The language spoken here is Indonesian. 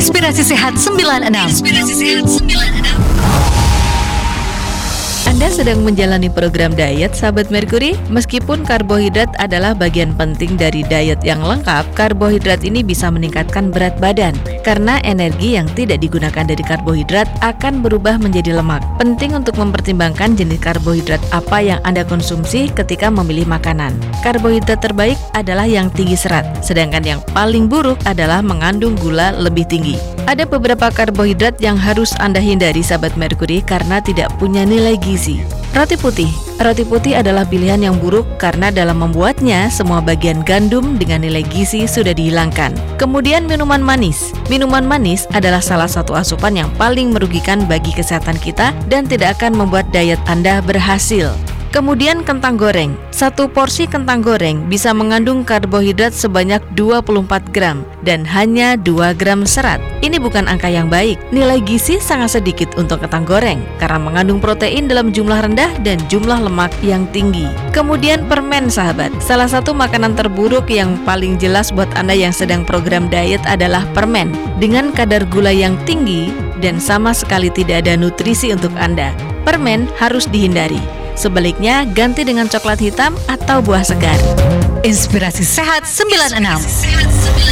Inspirasi Sehat 96. Anda sedang menjalani program diet, sahabat Merkuri? Meskipun karbohidrat adalah bagian penting dari diet yang lengkap, karbohidrat ini bisa meningkatkan berat badan karena energi yang tidak digunakan dari karbohidrat akan berubah menjadi lemak. Penting untuk mempertimbangkan jenis karbohidrat apa yang Anda konsumsi ketika memilih makanan. Karbohidrat terbaik adalah yang tinggi serat, sedangkan yang paling buruk adalah mengandung gula lebih tinggi. Ada beberapa karbohidrat yang harus Anda hindari, sahabat Merkuri, karena tidak punya nilai gizi. Roti putih. Roti putih adalah pilihan yang buruk karena dalam membuatnya semua bagian gandum dengan nilai gizi sudah dihilangkan. Kemudian minuman manis. Minuman manis adalah salah satu asupan yang paling merugikan bagi kesehatan kita dan tidak akan membuat diet Anda berhasil. Kemudian kentang goreng. Satu porsi kentang goreng bisa mengandung karbohidrat sebanyak 24 gram dan hanya 2 gram serat. Ini bukan angka yang baik. Nilai gizi sangat sedikit untuk kentang goreng karena mengandung protein dalam jumlah rendah dan jumlah lemak yang tinggi. Kemudian permen, sahabat. Salah satu makanan terburuk yang paling jelas buat Anda yang sedang program diet adalah permen. Dengan kadar gula yang tinggi dan sama sekali tidak ada nutrisi untuk Anda. Permen harus dihindari. Sebaliknya, ganti dengan coklat hitam atau buah segar. Inspirasi Sehat 96.